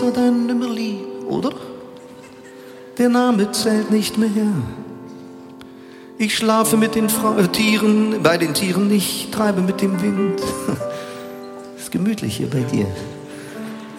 war dein Nimmerli, oder? Der Name zählt nicht mehr. Ich schlafe mit den Tieren, bei den Tieren nicht, treibe mit dem Wind. Ist gemütlich hier bei dir.